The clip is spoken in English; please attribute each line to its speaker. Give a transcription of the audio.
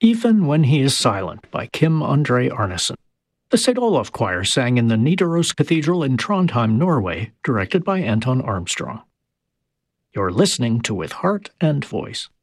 Speaker 1: Even When He Is Silent by Kim André Arnesen. The St. Olaf Choir sang in the Nidaros Cathedral in Trondheim, Norway, directed by Anton Armstrong. You're listening to With Heart and Voice.